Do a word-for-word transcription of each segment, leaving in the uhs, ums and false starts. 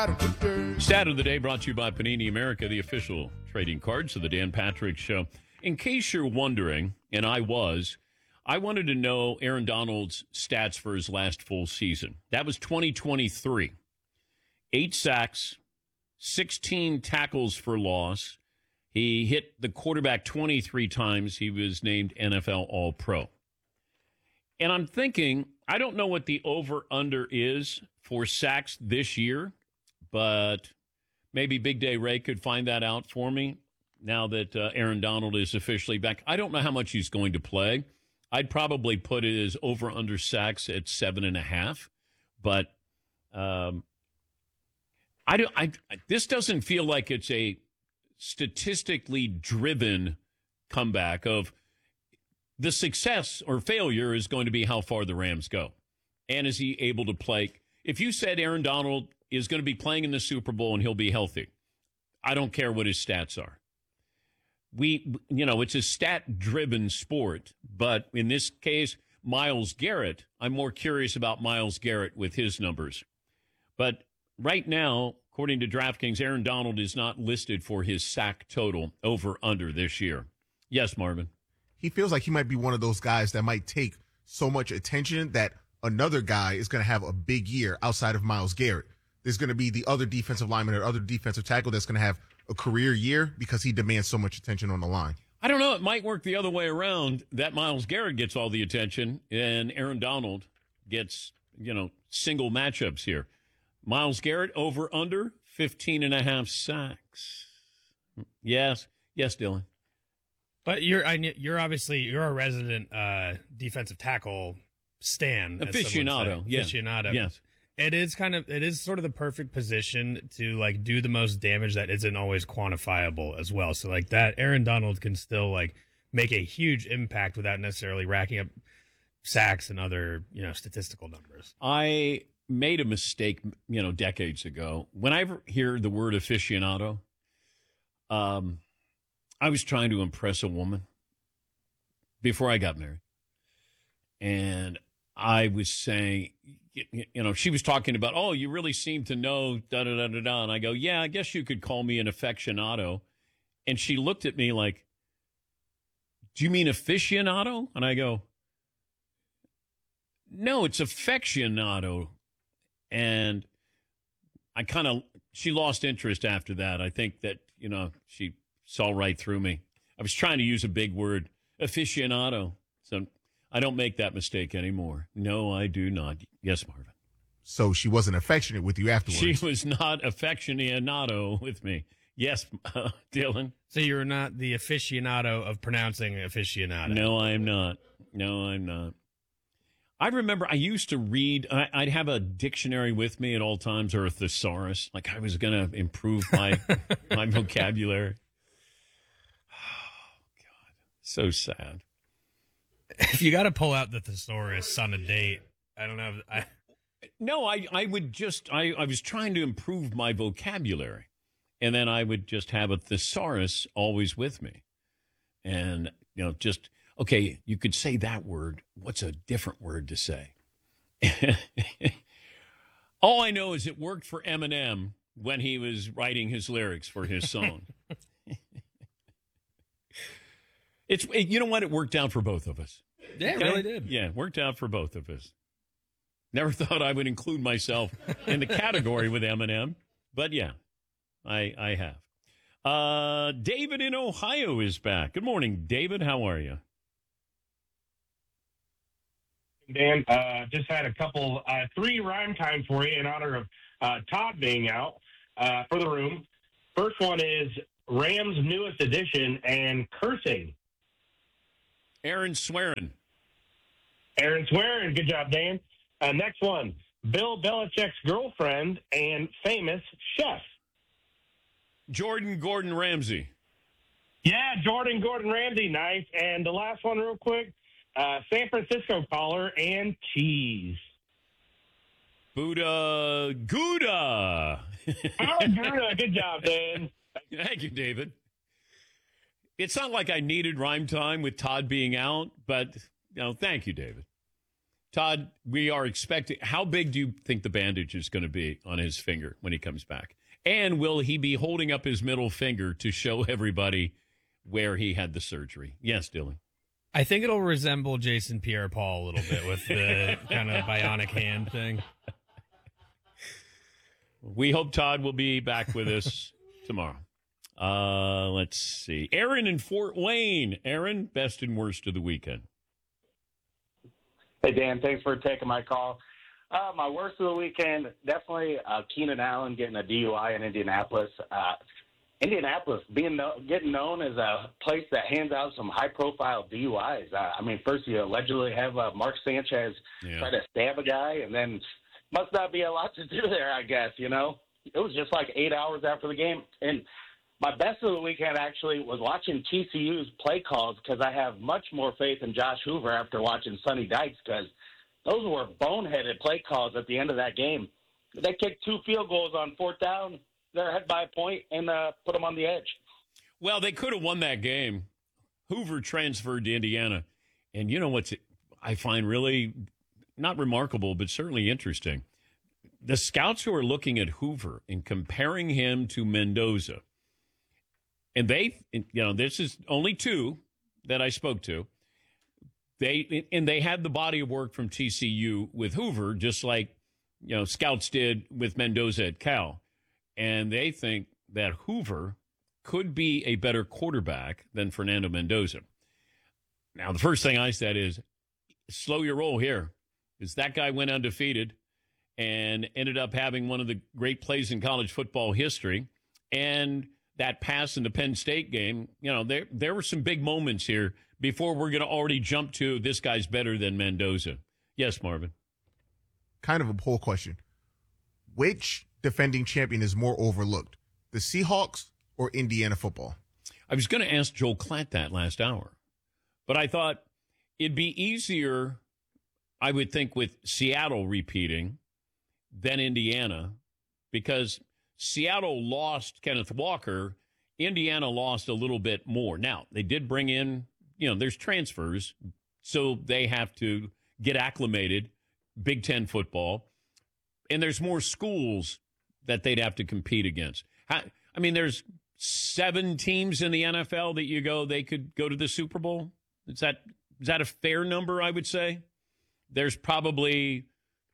Stat of the day brought to you by Panini America, the official trading cards of the Dan Patrick Show. In case you're wondering, and I was, I wanted to know Aaron Donald's stats for his last full season. That was twenty twenty-three. Eight sacks, sixteen tackles for loss. He hit the quarterback twenty-three times. He was named N F L All-Pro. And I'm thinking, I don't know what the over-under is for sacks this year, but maybe Big Day Ray could find that out for me now that uh, Aaron Donald is officially back. I don't know how much he's going to play. I'd probably put it as over-under sacks at seven and a half, but um, I do. I this doesn't feel like it's a statistically driven comeback of the success or failure is going to be how far the Rams go, and is he able to play? If you said Aaron Donald is going to be playing in the Super Bowl and he'll be healthy, I don't care what his stats are. We, you know, it's a stat-driven sport, but in this case, Myles Garrett, I'm more curious about Myles Garrett with his numbers. But right now, according to DraftKings, Aaron Donald is not listed for his sack total over-under this year. Yes, Marvin? He feels like he might be one of those guys that might take so much attention that another guy is going to have a big year outside of Myles Garrett. There's going to be the other defensive lineman or other defensive tackle that's going to have a career year because he demands so much attention on the line. I don't know. It might work the other way around, that Myles Garrett gets all the attention and Aaron Donald gets, you know, single matchups here. Myles Garrett over under fifteen and a half sacks. Yes. Yes, Dylan. But you're I, you're obviously you're a resident uh, defensive tackle stan. Aficionado. Yeah. Aficionado. Yes. It is kind of it is sort of the perfect position to like do the most damage that isn't always quantifiable as well. So like that Aaron Donald can still like make a huge impact without necessarily racking up sacks and other, you know, statistical numbers. I made a mistake, you know, decades ago. When I hear the word aficionado, um, I was trying to impress a woman before I got married. And I was saying, you know, she was talking about, oh, you really seem to know, da-da-da-da-da. And I go, yeah, I guess you could call me an aficionado. And she looked at me like, do you mean aficionado? And I go, no, it's affectionado. And I kind of, she lost interest after that. I think that, you know, she saw right through me. I was trying to use a big word, aficionado. So I don't make that mistake anymore. No, I do not. Yes, Marvin. So she wasn't affectionate with you afterwards. She was not aficionado with me. Yes, uh, Dylan. So you're not the aficionado of pronouncing aficionado. No, I am not. No, I'm not. I remember I used to read, I, I'd have a dictionary with me at all times or a thesaurus. Like I was going to improve my my vocabulary. Oh, God. So sad. If you got to pull out the thesaurus on a date, I don't know. I... No, I, I would just, I, I was trying to improve my vocabulary. And then I would just have a thesaurus always with me. And, you know, just, okay, you could say that word. What's a different word to say? All I know is it worked for Eminem when he was writing his lyrics for his song. It's, you know what? It worked out for both of us. Yeah, it okay? really did. Yeah, it worked out for both of us. Never thought I would include myself in the category with Eminem, but yeah, I I have. Uh, David in Ohio is back. Good morning, David. How are you? Dan, uh, just had a couple, uh, three rhyme time for you in honor of uh, Todd being out uh, for the room. First one is Rams' newest addition and cursing. Aaron Swearing. Aaron Swearing. Good job, Dan. Uh, next one, Bill Belichick's girlfriend and famous chef. Jordan Gordon Ramsay. Yeah, Jordan Gordon Ramsay. Nice. And the last one real quick, uh, San Francisco caller and cheese. Buddha Gouda. Oh, Gouda. Good job, Dan. Thank you, David. It's not like I needed rhyme time with Todd being out, but, you know, thank you, David. Todd, we are expecting. How big do you think the bandage is going to be on his finger when he comes back? And will he be holding up his middle finger to show everybody where he had the surgery? Yes, Dylan. I think it'll resemble Jason Pierre-Paul a little bit with the kind of bionic hand thing. We hope Todd will be back with us tomorrow. Uh, let's see. Aaron in Fort Wayne. Aaron, best and worst of the weekend. Hey, Dan, thanks for taking my call. Uh, my worst of the weekend, definitely uh, Keenan Allen getting a D U I in Indianapolis. Uh, Indianapolis being no, getting known as a place that hands out some high-profile D U Is. Uh, I mean, first you allegedly have uh, Mark Sanchez Yeah. try to stab a guy, and then must not be a lot to do there, I guess, you know? It was just like eight hours after the game. And my best of the weekend actually was watching T C U's play calls because I have much more faith in Josh Hoover after watching Sonny Dykes because those were boneheaded play calls at the end of that game. They kicked two field goals on fourth down. They're ahead by a point and uh, put them on the edge. Well, they could have won that game. Hoover transferred to Indiana. And you know what's I find really not remarkable, but certainly interesting? The scouts who are looking at Hoover and comparing him to Mendoza, and they, you know, this is only two that I spoke to. They and they had the body of work from T C U with Hoover, just like, you know, scouts did with Mendoza at Cal. And they think that Hoover could be a better quarterback than Fernando Mendoza. Now, the first thing I said is, slow your roll here, because that guy went undefeated and ended up having one of the great plays in college football history. And that pass in the Penn State game, you know, there there were some big moments here before we're going to already jump to this guy's better than Mendoza. Yes, Marvin. Kind of a poll question. Which defending champion is more overlooked, the Seahawks or Indiana football? I was going to ask Joel Klatt that last hour, but I thought it'd be easier, I would think, with Seattle repeating than Indiana, because Seattle lost Kenneth Walker. Indiana lost a little bit more. Now, they did bring in, you know, there's transfers, so they have to get acclimated, Big Ten football, and there's more schools that they'd have to compete against. How, I mean, there's seven teams in the N F L that you go, they could go to the Super Bowl. Is that is that a fair number, I would say? There's probably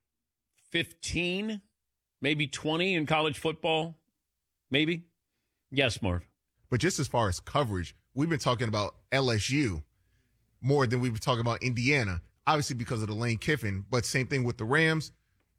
fifteen, maybe twenty in college football, maybe. Yes, Marv. But just as far as coverage, we've been talking about L S U more than we've been talking about Indiana, obviously because of the Lane Kiffin, but same thing with the Rams.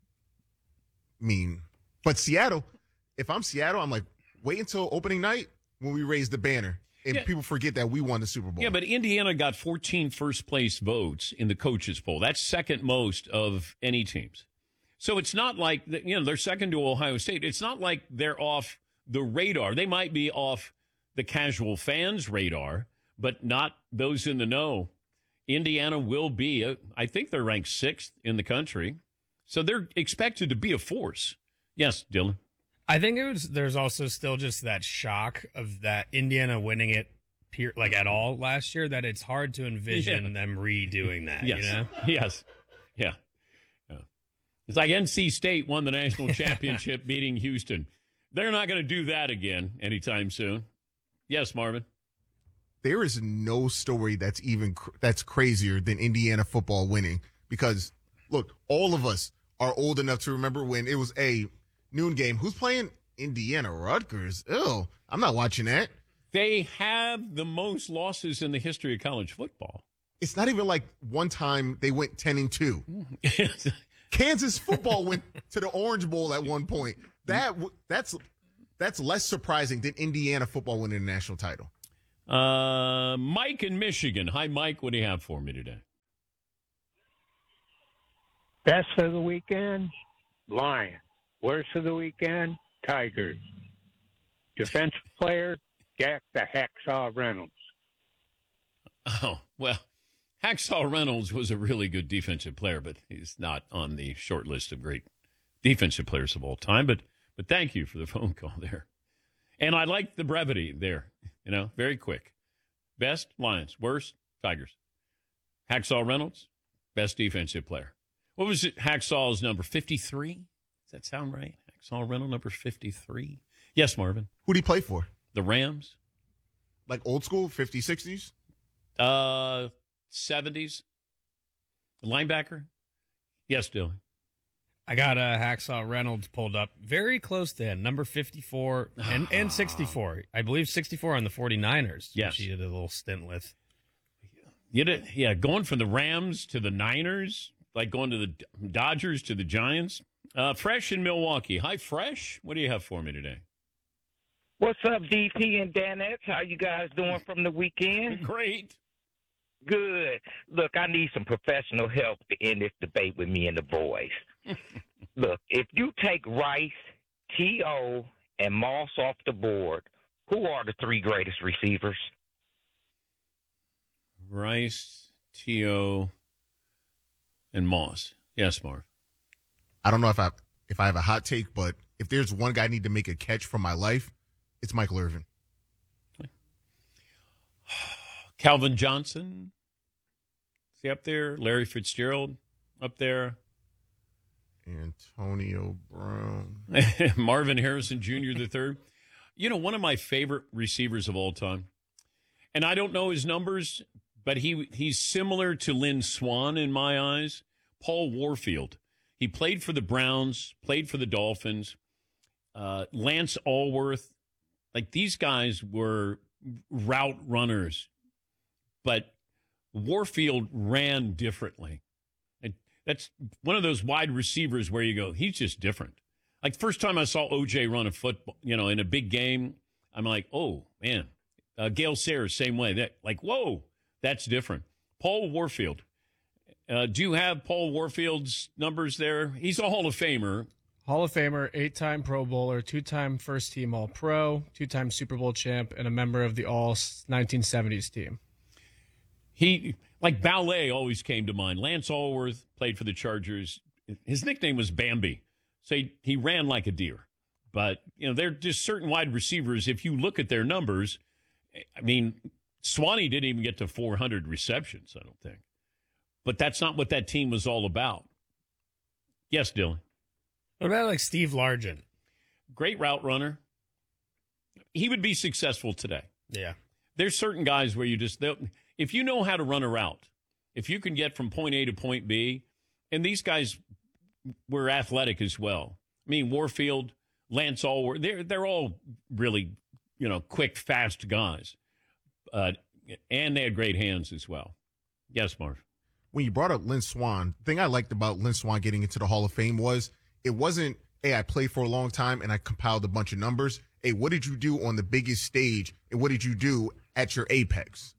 I mean, but Seattle, if I'm Seattle, I'm like, wait until opening night when we raise the banner and Yeah. people forget that we won the Super Bowl. Yeah, but Indiana got fourteen first-place votes in the coaches' poll. That's second most of any teams. So it's not like, you know, they're second to Ohio State. It's not like they're off the radar. They might be off the casual fans' radar, but not those in the know. Indiana will be, a, I think they're ranked sixth in the country. So they're expected to be a force. Yes, Dylan. I think it was. There's also still just that shock of that Indiana winning it, peer, like at all last year. That it's hard to envision Yeah. them redoing that. Yes. You know? Yes. Yeah. Yeah. It's like N C State won the national championship beating Houston. They're not going to do that again anytime soon. Yes, Marvin. There is no story that's even cr- that's crazier than Indiana football winning, because look, all of us are old enough to remember when it was a noon game. Who's playing? Indiana Rutgers. Ew, I'm not watching that. They have the most losses in the history of college football. It's not even like one time they went ten and two. Kansas football went to the Orange Bowl at one point. That w- that's that's less surprising than Indiana football winning a national title. Uh, Mike in Michigan. Hi, Mike. What do you have for me today? Best of the weekend, Lions. Worst of the weekend, Tigers. Defensive player, Jack the Hacksaw Reynolds. Oh, well, Hacksaw Reynolds was a really good defensive player, but he's not on the short list of great defensive players of all time. But but thank you for the phone call there. And I like the brevity there, you know, very quick. Best, Lions. Worst, Tigers. Hacksaw Reynolds, best defensive player. What was it? Hacksaw's number fifty-three? Does that sound right? Hacksaw Reynolds number fifty-three. Yes, Marvin. Who did he play for? The Rams. Like old school, fifties, sixties? Uh, seventies. Linebacker. Yes, Dylan. I got uh, Hacksaw Reynolds pulled up very close to him, number fifty-four and, and sixty-four. I believe sixty-four on the 49ers, yes. which he did a little stint with. You did, yeah, going from the Rams to the Niners, like going to the Dodgers to the Giants. Uh, Fresh in Milwaukee. Hi, Fresh. What do you have for me today? What's up, D P and Danettes? How you guys doing from the weekend? Great. Good. Look, I need some professional help to end this debate with me and the boys. Look, if you take Rice, T O, and Moss off the board, who are the three greatest receivers? Rice, T O, and Moss. Yes, Marv. I don't know if I if I have a hot take, but if there's one guy I need to make a catch for my life, it's Michael Irvin. Calvin Johnson. Is he up there? Larry Fitzgerald up there. Antonio Brown. Marvin Harrison Junior the third. You know, one of my favorite receivers of all time. And I don't know his numbers, but he he's similar to Lynn Swann in my eyes. Paul Warfield. He played for the Browns, played for the Dolphins. Uh, Lance Allworth. Like, these guys were route runners. But Warfield ran differently. And that's one of those wide receivers where you go, he's just different. Like, first time I saw O J run a football, you know, in a big game, I'm like, oh, man. Uh, Gale Sayers, same way. That, like, whoa, that's different. Paul Warfield. Uh, do you have Paul Warfield's numbers there? He's a Hall of Famer. Hall of Famer, eight-time Pro Bowler, two-time first-team All-Pro, two-time Super Bowl champ, and a member of the All nineteen seventies team. He, like, ballet always came to mind. Lance Allworth played for the Chargers. His nickname was Bambi. So he, he ran like a deer. But, you know, they're just certain wide receivers. If you look at their numbers, I mean, Swanee didn't even get to four hundred receptions, I don't think. But that's not what that team was all about. Yes, Dylan. What about, like, Steve Largent? Great route runner. He would be successful today. Yeah. There's certain guys where you just, if you know how to run a route, if you can get from point A to point B, and these guys were athletic as well. I mean, Warfield, Lance Allworth, they're, they're all really, you know, quick, fast guys. Uh, and they had great hands as well. Yes, Marv. When you brought up Lynn Swann, the thing I liked about Lynn Swann getting into the Hall of Fame was it wasn't, hey, I played for a long time and I compiled a bunch of numbers. Hey, what did you do on the biggest stage and what did you do at your apex?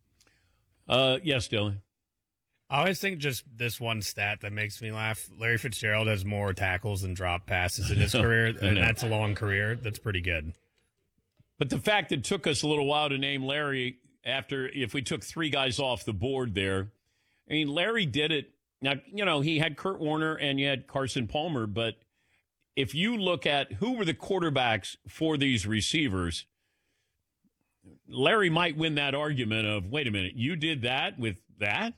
Uh, yes, Dylan. I always think just this one stat that makes me laugh. Larry Fitzgerald has more tackles than drop passes in his career, and that's a long career. That's pretty good. But the fact it took us a little while to name Larry after, if we took three guys off the board there, I mean, Larry did it. Now, you know, he had Kurt Warner and you had Carson Palmer, but if you look at who were the quarterbacks for these receivers, Larry might win that argument of, wait a minute, you did that with that?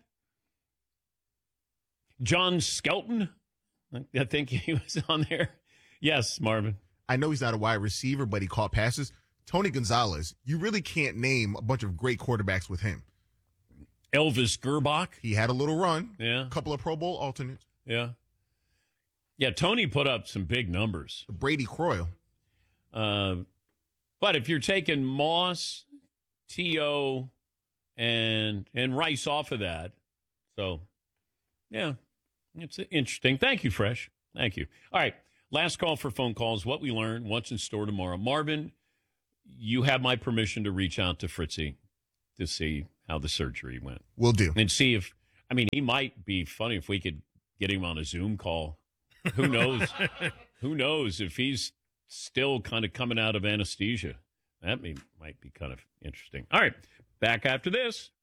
John Skelton, I think he was on there. Yes, Marvin. I know he's not a wide receiver, but he caught passes. Tony Gonzalez, you really can't name a bunch of great quarterbacks with him. Elvis Gerbach. He had a little run. Yeah. A couple of Pro Bowl alternates. Yeah. Yeah, Tony put up some big numbers. Brady Croyle. Uh, but if you're taking Moss, T O, and and Rice off of that, so, yeah, it's interesting. Thank you, Fresh. Thank you. All right, last call for phone calls. What we learned, what's in store tomorrow. Marvin, you have my permission to reach out to Fritzy to see how the surgery went. Will do. And see if, I mean, he might be funny if we could get him on a Zoom call. Who knows? Who knows if he's still kind of coming out of anesthesia? That may, might be kind of interesting. All right, back after this.